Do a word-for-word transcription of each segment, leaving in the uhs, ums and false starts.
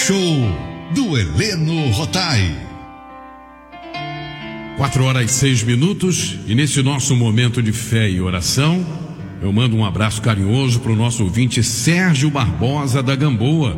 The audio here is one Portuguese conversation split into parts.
Show do Heleno Rotai. Quatro horas e seis minutos, e nesse nosso momento de fé e oração, eu mando um abraço carinhoso para o nosso ouvinte Sérgio Barbosa da Gamboa,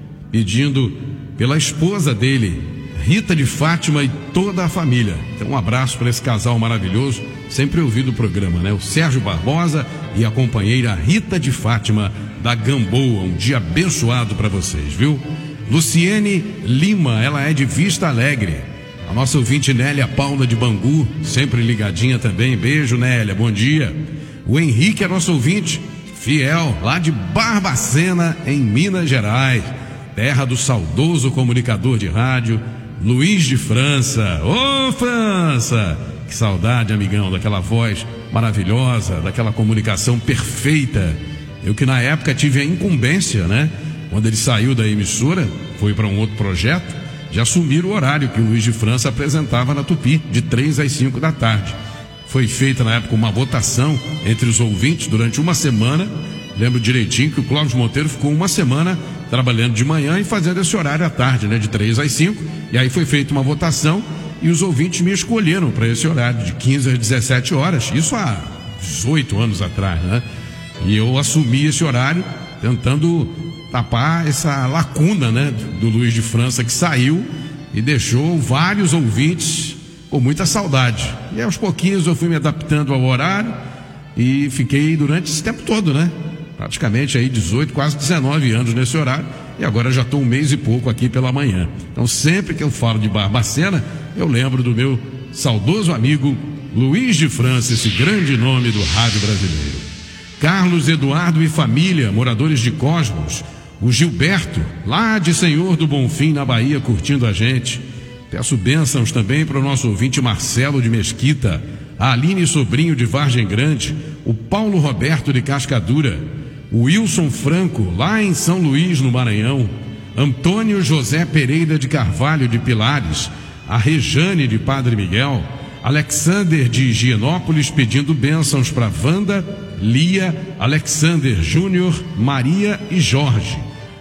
pedindo pela esposa dele, Rita de Fátima, e toda a família. Então um abraço para esse casal maravilhoso, sempre ouvido o programa, né? O Sérgio Barbosa e a companheira Rita de Fátima da Gamboa. Um dia abençoado para vocês, viu? Luciene Lima, ela é de Vista Alegre. A nossa ouvinte Nélia Paula de Bangu, sempre ligadinha também. Beijo, Nélia, bom dia. O Henrique é nosso ouvinte fiel, lá de Barbacena, em Minas Gerais, terra do saudoso comunicador de rádio Luiz de França. Ô, França! Que saudade, amigão, daquela voz maravilhosa, daquela comunicação perfeita. Eu que na época tive a incumbência, né? Quando ele saiu da emissora, foi para um outro projeto, de assumir o horário que o Luiz de França apresentava na Tupi, de três às cinco da tarde. Foi feita na época uma votação entre os ouvintes durante uma semana. Lembro direitinho que o Cláudio Monteiro ficou uma semana trabalhando de manhã e fazendo esse horário à tarde, né, de três às cinco. E aí foi feita uma votação e os ouvintes me escolheram para esse horário, de quinze às dezessete horas. Isso há dezoito anos atrás, né? E eu assumi esse horário tentando tapar essa lacuna, né, do Luiz de França, que saiu e deixou vários ouvintes com muita saudade. E aos pouquinhos eu fui me adaptando ao horário e fiquei durante esse tempo todo, né? Praticamente aí dezoito, quase dezenove anos nesse horário, e agora já estou um mês e pouco aqui pela manhã. Então sempre que eu falo de Barbacena, eu lembro do meu saudoso amigo Luiz de França, esse grande nome do rádio brasileiro. Carlos Eduardo e família, moradores de Cosmos. O Gilberto, lá de Senhor do Bonfim, na Bahia, curtindo a gente. Peço bênçãos também para o nosso ouvinte Marcelo de Mesquita, a Aline Sobrinho de Vargem Grande, o Paulo Roberto de Cascadura, o Wilson Franco, lá em São Luís, no Maranhão, Antônio José Pereira de Carvalho de Pilares, a Rejane de Padre Miguel, Alexander de Higienópolis pedindo bênçãos para Wanda, Lia, Alexander Júnior, Maria e Jorge.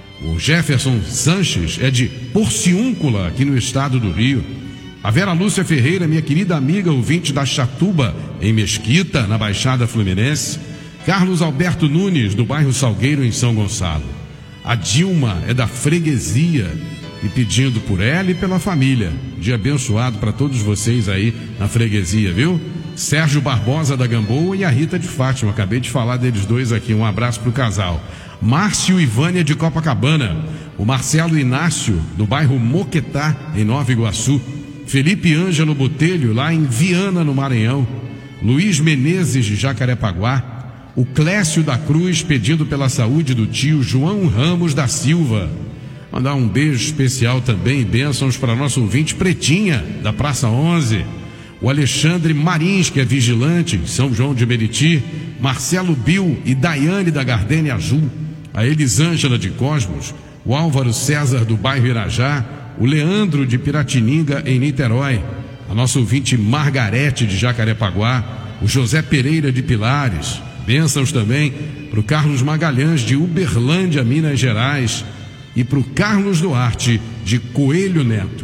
O Jefferson Sanches é de Porciúncula, aqui no estado do Rio. A Vera Lúcia Ferreira, minha querida amiga ouvinte da Chatuba, em Mesquita, na Baixada Fluminense. Carlos Alberto Nunes, do bairro Salgueiro, em São Gonçalo. A Dilma é da Freguesia e pedindo por ela e pela família. Dia abençoado para todos vocês aí na Freguesia, viu? Sérgio Barbosa da Gamboa e a Rita de Fátima, acabei de falar deles dois aqui, um abraço para o casal. Márcio e Vânia de Copacabana, o Marcelo Inácio do bairro Moquetá, em Nova Iguaçu, Felipe Ângelo Botelho lá em Viana, no Maranhão, Luiz Menezes de Jacarepaguá, o Clécio da Cruz pedindo pela saúde do tio João Ramos da Silva. Mandar um beijo especial também e bênçãos para nosso ouvinte Pretinha, da Praça onze, o Alexandre Marins, que é vigilante em São João de Meriti, Marcelo Bill e Daiane da Gardênia Azul, a Elisângela de Cosmos, o Álvaro César do bairro Irajá, o Leandro de Piratininga em Niterói, a nossa ouvinte Margarete de Jacarepaguá, o José Pereira de Pilares, bênçãos também para o Carlos Magalhães de Uberlândia, Minas Gerais, e para o Carlos Duarte de Coelho Neto.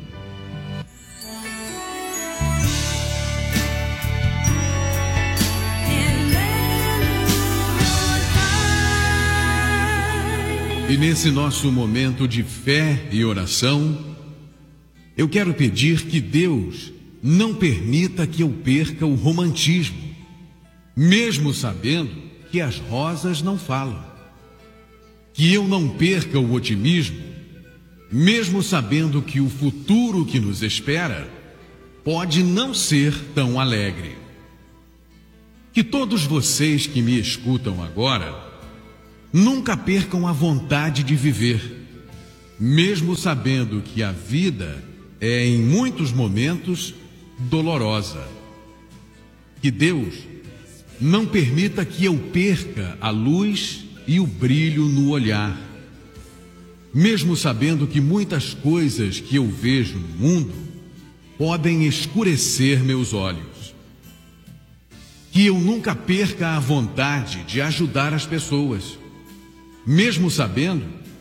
E nesse nosso momento de fé e oração, eu quero pedir que Deus não permita que eu perca o romantismo, mesmo sabendo que as rosas não falam. Que eu não perca o otimismo, mesmo sabendo que o futuro que nos espera pode não ser tão alegre. Que todos vocês que me escutam agora nunca percam a vontade de viver, mesmo sabendo que a vida é em muitos momentos dolorosa. Que Deus não permita que eu perca a luz e o brilho no olhar, mesmo sabendo que muitas coisas que eu vejo no mundo podem escurecer meus olhos. Que eu nunca perca a vontade de ajudar as pessoas, mesmo sabendo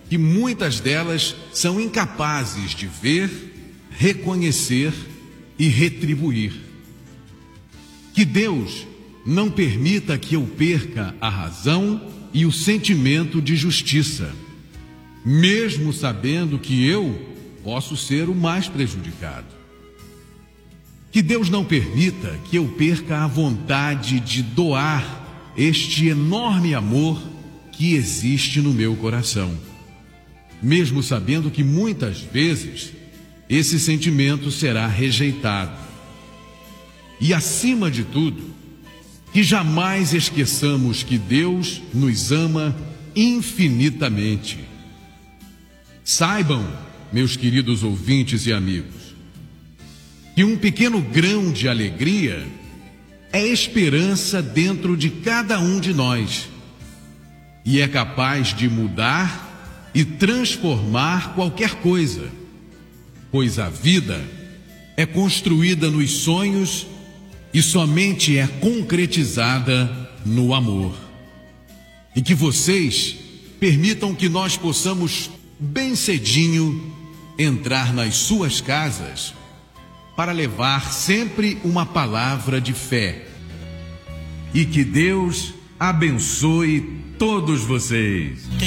que muitas delas são incapazes de ver, reconhecer e retribuir. Que Deus não permita que eu perca a razão e o sentimento de justiça, mesmo sabendo que eu posso ser o mais prejudicado. Que Deus não permita que eu perca a vontade de doar este enorme amor que existe no meu coração, mesmo sabendo que muitas vezes esse sentimento será rejeitado. E acima de tudo, que jamais esqueçamos que Deus nos ama infinitamente. Saibam, meus queridos ouvintes e amigos, que um pequeno grão de alegria é esperança dentro de cada um de nós e é capaz de mudar e transformar qualquer coisa, pois a vida é construída nos sonhos e somente é concretizada no amor. E que vocês permitam que nós possamos bem cedinho entrar nas suas casas para levar sempre uma palavra de fé. E que Deus abençoe todos vocês.